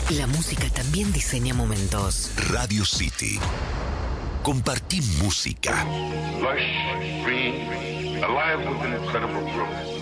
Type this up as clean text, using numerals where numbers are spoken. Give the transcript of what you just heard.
La música también diseña momentos. Radio City. Compartí música. Lush, green, alive with incredible growth.